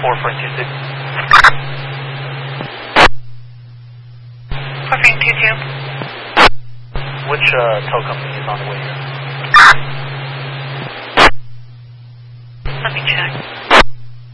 4 front 26. Front 22. Which tow company is on the way here?